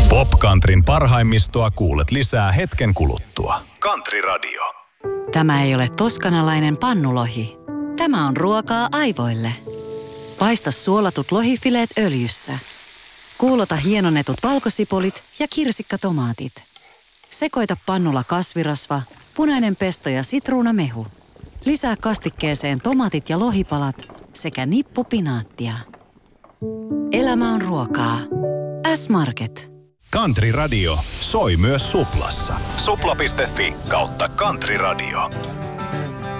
Popcountryn parhaimmistoa kuulet lisää hetken kuluttua. Country Radio. Tämä ei ole toskanalainen pannulohi. Tämä on ruokaa aivoille. Paista suolatut lohifileet öljyssä. Kuulota hienonnetut valkosipulit ja kirsikkatomaatit. Sekoita pannulla kasvirasva, punainen pesto ja sitruunamehu. Lisää kastikkeeseen tomaatit ja lohipalat sekä nippu pinaattia. Elämä on ruokaa. S-Market. Country Radio soi myös Suplassa. Supla.fi/Country Radio.